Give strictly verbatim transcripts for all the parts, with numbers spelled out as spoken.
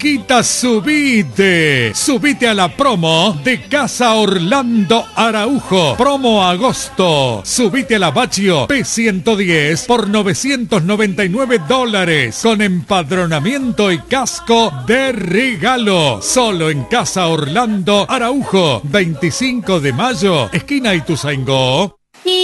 Quita, subite. Subite a la promo de Casa Orlando Araujo. Promo agosto. Subite a la Baccio P ciento diez por novecientos noventa y nueve dólares. Con empadronamiento y casco de regalo. Solo en Casa Orlando Araujo. veinticinco de mayo. Esquina Ituzaingó.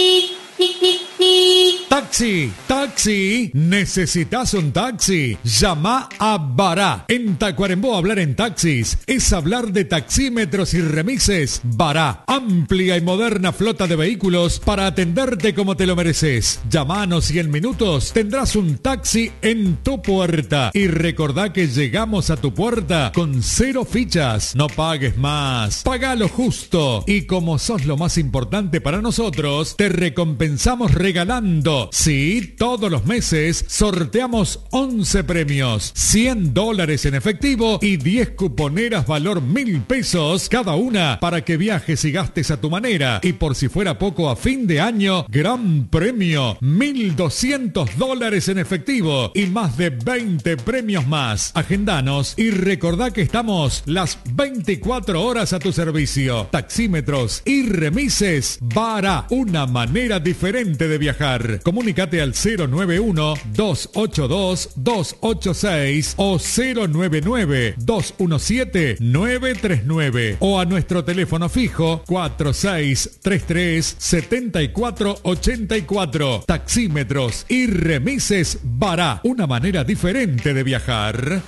Taxi, taxi, ¿necesitas un taxi? Llama a Bará. En Tacuarembó hablar en taxis es hablar de taxímetros y remises. Bará, amplia y moderna flota de vehículos para atenderte como te lo mereces. Llámanos y en minutos tendrás un taxi en tu puerta. Y recordá que llegamos a tu puerta con cero fichas. No pagues más, paga lo justo. Y como sos lo más importante para nosotros, te recompensamos regalando. Sí, todos los meses sorteamos once premios, cien dólares en efectivo y diez cuponeras valor mil pesos cada una para que viajes y gastes a tu manera. Y por si fuera poco, a fin de año, gran premio, mil doscientos dólares en efectivo y más de veinte premios más. Agendanos y recordá que estamos las veinticuatro horas a tu servicio. Taxímetros y remises Bará, una manera diferente de viajar. Comunícate al cero nueve uno, dos ocho dos, dos ocho seis o cero nueve nueve, dos uno siete, nueve tres nueve o a nuestro teléfono fijo cuatro seis tres tres, siete cuatro ocho cuatro. Taxímetros y remises Bará, una manera diferente de viajar.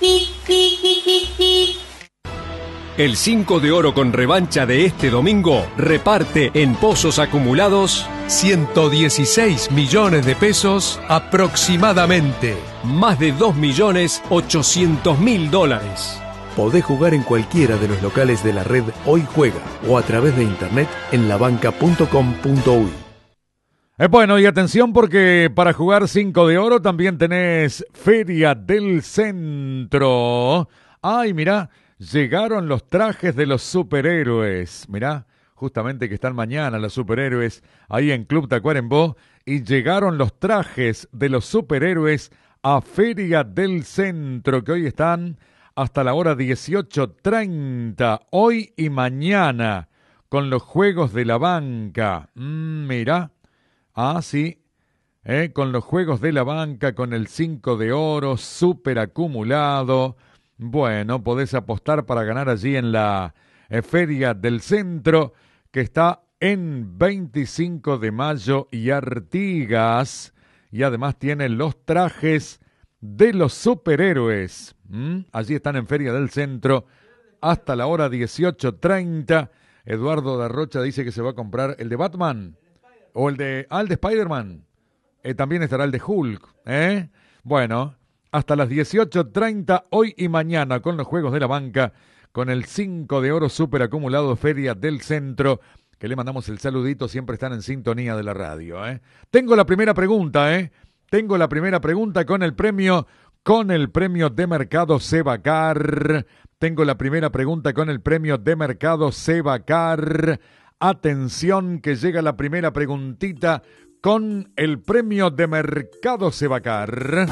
El cinco de oro con revancha de este domingo reparte en pozos acumulados ciento dieciséis millones de pesos aproximadamente. Más de dos millones ochocientos mil dólares. Podés jugar en cualquiera de los locales de la red Hoy Juega o a través de internet en labanca punto com punto uy. Eh, bueno, y atención porque para jugar cinco de oro también tenés Feria del Centro. Ay, mirá. Llegaron los trajes de los superhéroes. Mirá, justamente que están mañana los superhéroes ahí en Club Tacuarembó. Y llegaron los trajes de los superhéroes a Feria del Centro, que hoy están hasta la hora dieciocho treinta. Hoy y mañana, con los juegos de la banca. Mm, mirá, ah, sí, eh, con los juegos de la banca, con el cinco de oro, super acumulado. Bueno, podés apostar para ganar allí en la eh, Feria del Centro, que está en veinticinco de mayo y Artigas. Y además tienen los trajes de los superhéroes. ¿Mm? Allí están en Feria del Centro hasta la hora dieciocho treinta. Eduardo da Rocha dice que se va a comprar el de Batman. O el de... Ah, el de Spider-Man. Eh, también estará el de Hulk. ¿eh? Bueno... Hasta las dieciocho treinta, hoy y mañana, con los juegos de la banca, con el cinco de oro super acumulado Feria del Centro, que le mandamos el saludito, siempre están en sintonía de la radio. ¿eh? Tengo la primera pregunta, ¿eh? Tengo la primera pregunta con el premio, con el premio de mercado Sebacar. Tengo la primera pregunta con el premio de mercado Sebacar. Atención, que llega la primera preguntita con el premio de mercado Sebacar.